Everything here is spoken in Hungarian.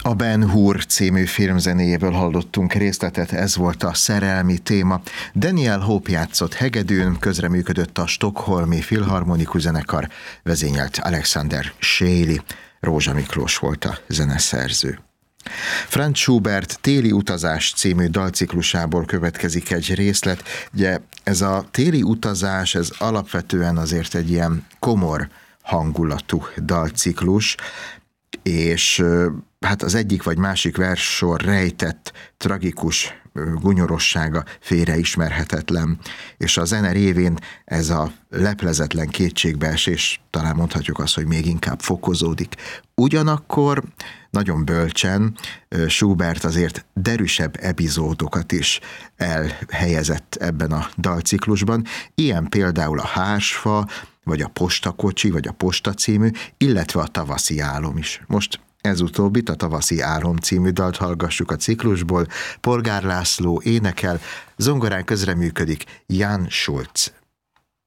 A Ben Hur című filmzenéjéből hallottunk részletet, ez volt a szerelmi téma. Daniel Hope játszott hegedűn, közreműködött a Stockholmi Filharmonikus Zenekar, vezényelt Alexander Shaly, Rózsa Miklós volt a zeneszerző. Franz Schubert Téli utazás című dalciklusából következik egy részlet. Ugye ez a téli utazás, ez alapvetően azért egy ilyen komor hangulatú dalciklus, és hát az egyik vagy másik verssor rejtett tragikus gunyorossága félreismerhetetlen, és a zene révén ez a leplezetlen kétségbeesés, talán mondhatjuk azt, hogy még inkább fokozódik. Ugyanakkor nagyon bölcsen Schubert azért derűsebb epizódokat is elhelyezett ebben a dalciklusban, ilyen például a Hársfa, vagy a Postakocsi, vagy a Posta című, illetve a Tavaszi álom is. Most ez utóbbit, a Tavaszi álom című dalt hallgassuk a ciklusból. Polgár László énekel, zongorán közreműködik Jan Schulz.